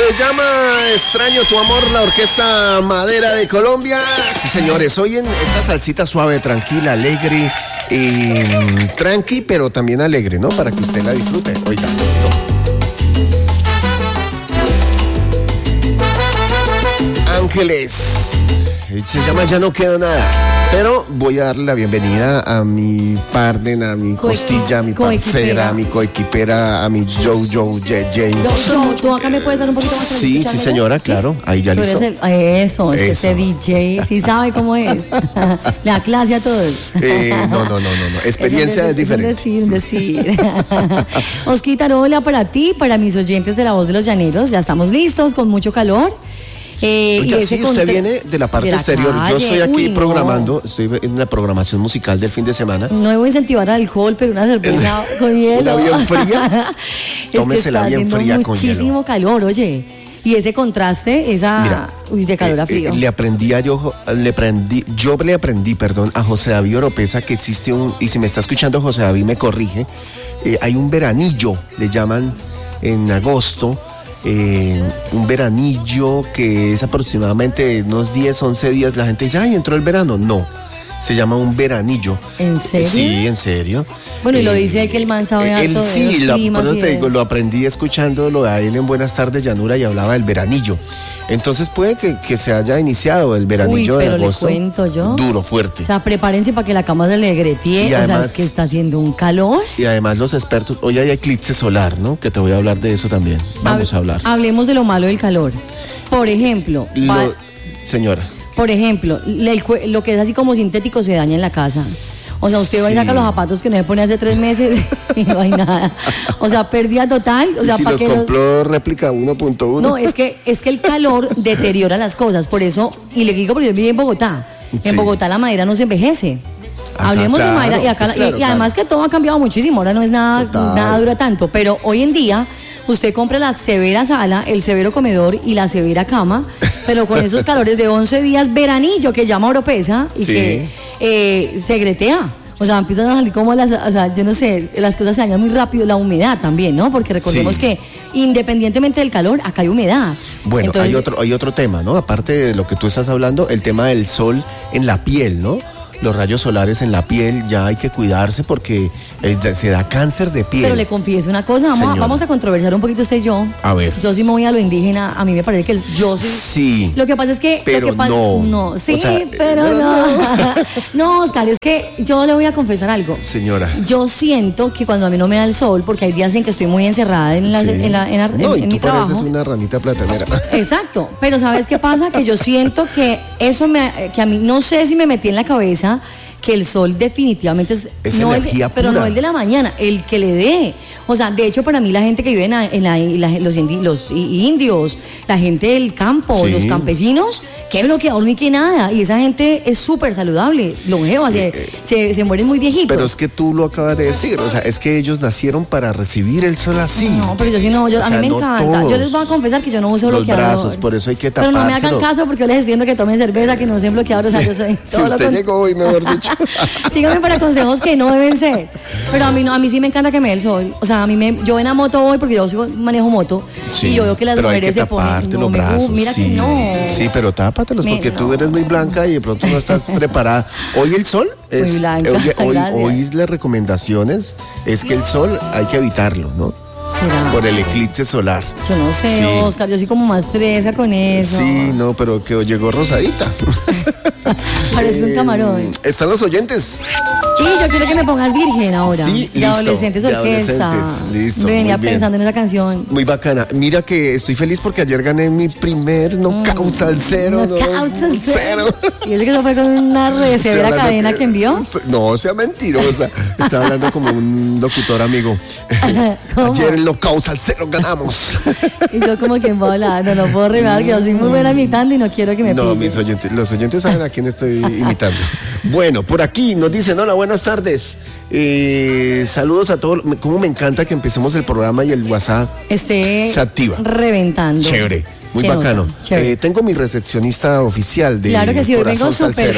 Se llama Extraño tu amor, la Orquesta Madera de Colombia. Sí, señores, hoy en esta salsita suave, tranquila, alegre, tranqui, pero también alegre, ¿no? Para que usted la disfrute. Oiga, esto. Ángeles. Se llama Ya no queda nada. Pero voy a darle la bienvenida a mi partner, a mi costilla, a mi parcera, a mi coequipera, a mi Jojo, JJ. ¿Tú acá me puedes dar un poquito más? Sí, señora, sí, claro. Ahí ya listo. Eso, es que ese DJ sí sabe cómo es. La clase a todos. No. Experiencia es diferente. Decir. Osquita, hola para ti, para mis oyentes de La Voz de los Llaneros. Ya estamos listos, con mucho calor. Oiga, sí, usted viene de la parte exterior. Calle. Yo estoy aquí programando, estoy en la programación musical del fin de semana. No debo incentivar al alcohol, pero una cerveza con hielo. Una bien fría. Tómesela bien fría con hielo. Muchísimo calor, oye. Y ese contraste, de calor a frío. Yo le aprendí a José David Oropesa que existe y si me está escuchando José David me corrige, hay un veranillo, le llaman en agosto. Un veranillo que es aproximadamente unos 10, 11 días. La gente dice, ay, entró el verano. No, se llama un veranillo. ¿En serio? Sí, en serio. Bueno, y lo dice que el man sabe harto de sí, los climas. Por eso te digo, lo aprendí escuchándolo a él en Buenas Tardes Llanura y hablaba del veranillo. Entonces puede que se haya iniciado el veranillo de agosto. Le cuento yo. Duro, fuerte. O sea, prepárense para que la cama se le gretee. O sea, es que está haciendo un calor. Y además los expertos, hoy hay eclipse solar, ¿no? Que te voy a hablar de eso también. Vamos a hablar. Hablemos de lo malo del calor. Por ejemplo. Señora. Por ejemplo, lo que es así como sintético se daña en la casa. O sea, usted va y saca los zapatos que no se pone hace 3 meses y no hay nada. O sea, pérdida total. O sea, si ¿para los compró réplica 1.1? No, es que el calor deteriora las cosas. Por eso, y le digo porque yo viví en Bogotá. En Bogotá la madera no se envejece. Hablemos de madera y además que todo ha cambiado muchísimo. Ahora no es nada dura tanto. Pero hoy en día usted compra la severa sala, el severo comedor y la severa cama, pero con esos calores de 11 días veranillo que llama Oropesa y que se gretea. O sea, empiezan a salir como yo no sé, las cosas se dañan muy rápido, la humedad también, ¿no? Porque recordemos que independientemente del calor, acá hay humedad. Bueno, entonces, hay otro tema, ¿no? Aparte de lo que tú estás hablando, el tema del sol en la piel, ¿no? Los rayos solares en la piel, ya hay que cuidarse porque se da cáncer de piel. Pero le confieso una cosa, vamos a controversar un poquito usted y yo. A ver. Yo sí me voy a lo indígena, a mí me parece que yo sí. Sí. Lo que pasa es que... Pero no. Sí, o sea, pero no. No, Oscar, es que yo le voy a confesar algo. Señora. Yo siento que cuando a mí no me da el sol, porque hay días en que estoy muy encerrada en mi trabajo. Pareces una ranita platanera. Exacto, pero ¿sabes qué pasa? Que yo siento que que a mí, no sé si me metí en la cabeza que el sol definitivamente es energía pura. Pero no el de la mañana, el que le dé. O sea, de hecho, para mí la gente que vive los indios, la gente del campo, los campesinos, qué bloqueador ni qué nada. Y esa gente es súper saludable, longeva, se mueren muy viejitos. Pero es que tú lo acabas de decir, o sea, es que ellos nacieron para recibir el sol así. No, pero yo sí no, a mí me encanta. Todos. Yo les voy a confesar que yo no uso bloqueador. Los brazos, por eso hay que tapárselo. Pero no me hagan caso porque yo les estoy diciendo que tomen cerveza, que no usen bloqueador, o sea, yo soy todo si usted llegó hoy, mejor dicho. Síganme para consejos que no deben ser. Pero a mí sí me encanta que me dé el sol. O sea, yo en la moto voy porque yo manejo moto y yo veo que las mujeres se ponen. Los brazos, mira que no. Sí, pero tápatelos porque tú eres muy blanca y de pronto no estás preparada. Hoy el sol es. Muy blanca, hoy las recomendaciones es que el sol hay que evitarlo, ¿no? ¿Será? Por el eclipse solar. Yo no sé, Oscar, yo soy como más fresa con eso. Sí, no, pero que llegó rosadita. Parece un camarón. ¿Están los oyentes? Sí, yo quiero que me pongas Virgen ahora. Sí, de Adolescentes Orquesta. Listo. Venía pensando en esa canción. Muy bacana. Mira que estoy feliz porque ayer gané mi primer knockout salsero. Knockout salsero. ¿Y eso que eso fue con una severa cadena que envió? No, sea mentirosa. Estaba hablando como un locutor amigo. Ayer el knockout salsero ganamos. Y yo como que no puedo revelar que yo soy muy buena imitando y no quiero que me pille. No, los oyentes saben a quién estoy imitando. Bueno, por aquí nos dicen, hola, buenas tardes. Saludos a todos. Cómo me encanta que empecemos el programa y el WhatsApp se activa. Reventando. Chévere. Muy bacano. Tengo mi recepcionista oficial de Claro que sí, hoy vengo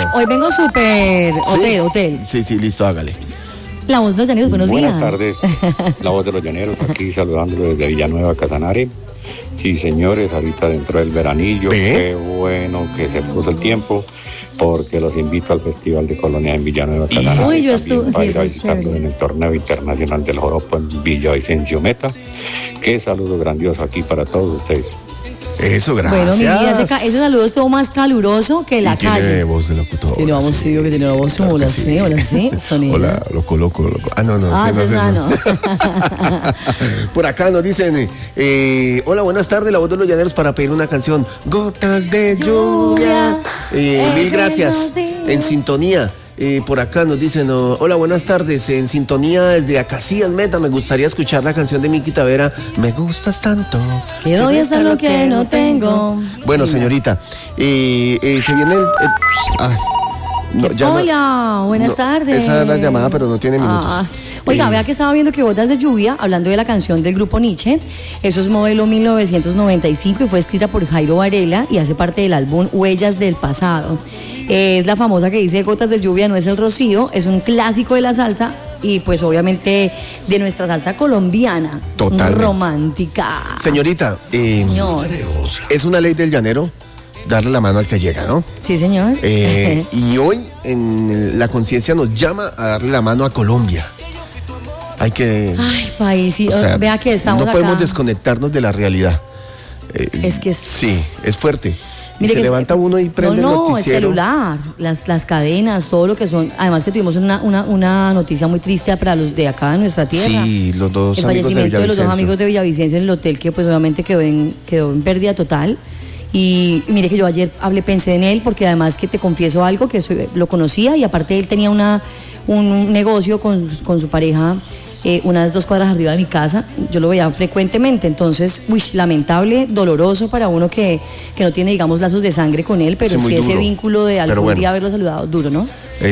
súper hotel. Sí, listo, hágale. La Voz de los Llaneros, buenos días. Buenas tardes, La Voz de los Llaneros, aquí saludándolo desde Villanueva, Casanare. Sí, señores, ahorita dentro del veranillo, qué bueno que se puso el tiempo, porque los invito al Festival de Colonia en Villanueva Canadá. Uy, yo estuve, para ir a visitarlo en el torneo internacional del joropo en Villavicencio Meta. Qué saludo grandioso aquí para todos ustedes. Eso, gracias. Bueno, mi vida, ese saludo estuvo más caluroso que la calle. Tiene voz de locutor. Tiene voz, sí, que tiene la voz como la sí, hola, sí, sonido. Hola, loco. Ah, no. No. Por acá nos dicen, hola, buenas tardes, la voz de los llaneros para pedir una canción, Gotas de lluvia. Mil gracias, en sintonía. Por acá nos dicen, hola, buenas tardes, en sintonía desde Acacías Meta, me gustaría escuchar la canción de Miki Tavera, Me gustas tanto. Que doy hasta lo que no tengo. Bueno, señorita, se viene hola, buenas tardes. Esa es la llamada, pero no tiene minutos. Oiga, vea que estaba viendo que Gotas de Lluvia, hablando de la canción del grupo Nietzsche, eso es modelo 1995 y fue escrita por Jairo Varela y hace parte del álbum Huellas del Pasado. Es la famosa que dice Gotas de Lluvia no es el rocío, es un clásico de la salsa y pues obviamente de nuestra salsa colombiana. Totalmente. Romántica. Señorita, es una ley del llanero darle la mano al que llega, ¿no? Sí, señor. Y hoy en la conciencia nos llama a darle la mano a Colombia. Hay que... Ay, país, sí, vea que estamos no podemos desconectarnos de la realidad. Es que sí, es fuerte. Mire se levanta uno y prende el noticiero. el celular, las cadenas, todo lo que son. Además que tuvimos una noticia muy triste para los de acá de nuestra tierra. Sí, los dos el amigos de Villavicencio. fallecimiento de los dos amigos de Villavicencio en el hotel, que pues obviamente quedó en pérdida total. Y mire que yo ayer pensé en él, porque además que te confieso algo, que lo conocía y aparte él tenía un negocio con su pareja, unas 2 cuadras arriba de mi casa, yo lo veía frecuentemente, entonces, lamentable, doloroso para uno que no tiene, digamos, lazos de sangre con él, pero sí ese vínculo de algún día haberlo saludado, duro, ¿no?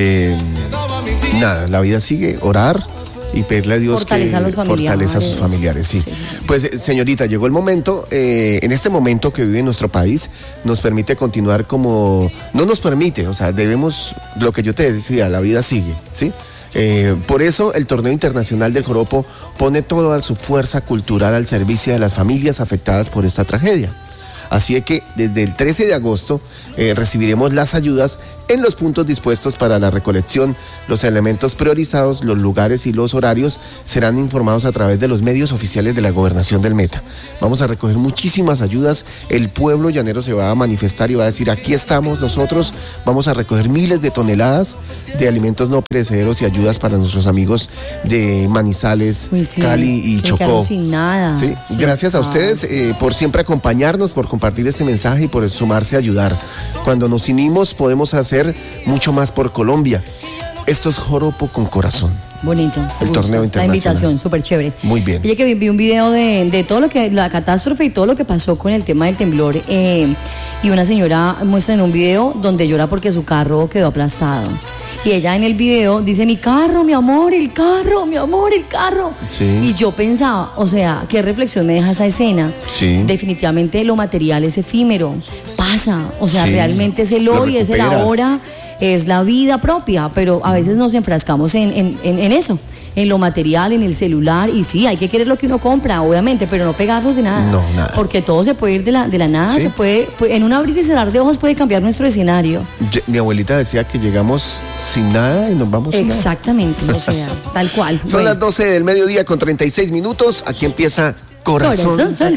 Nada, la vida sigue, orar y pedirle a Dios fortaleza a sus familiares, sí. Pues, señorita, llegó el momento, en este momento que vive en nuestro país, nos permite continuar no nos permite, o sea, debemos, lo que yo te decía, la vida sigue, ¿sí? Por eso el torneo internacional del joropo pone toda su fuerza cultural al servicio de las familias afectadas por esta tragedia. Así es que desde el 13 de agosto recibiremos las ayudas en los puntos dispuestos para la recolección. Los elementos priorizados, los lugares y los horarios serán informados a través de los medios oficiales de la Gobernación del Meta. Vamos a recoger muchísimas ayudas. El pueblo llanero se va a manifestar y va a decir, aquí estamos nosotros. Vamos a recoger miles de toneladas de alimentos no perecederos y ayudas para nuestros amigos de Manizales, Cali y Chocó. Sin nada. ¿Sí? Gracias a ustedes por siempre acompañarnos, por compartir este mensaje y por sumarse a ayudar. Cuando nos unimos podemos hacer mucho más por Colombia. Esto es Joropo con Corazón. Bonito. El torneo internacional. La invitación, súper chévere. Muy bien. Oye, que vi un video de todo la catástrofe y todo lo que pasó con el tema del temblor. Y una señora muestra en un video donde llora porque su carro quedó aplastado. Y ella en el video dice, mi carro, mi amor, el carro, mi amor, el carro. Sí. Y yo pensaba, o sea, qué reflexión me deja esa escena. Sí. Definitivamente lo material es efímero, pasa. O sea, realmente es el hoy, es el ahora, es la vida propia. Pero a veces nos enfrascamos en eso, en lo material, en el celular. Y sí, hay que querer lo que uno compra, obviamente, pero no pegarnos de nada. No, nada. Porque todo se puede ir de la nada. ¿Sí? Se puede, en un abrir y cerrar de ojos puede cambiar nuestro escenario. Mi abuelita decía que llegamos sin nada y nos vamos sin nada. Exactamente, o sea, tal cual. Son las 12 del mediodía con 36 minutos. Aquí empieza Corazón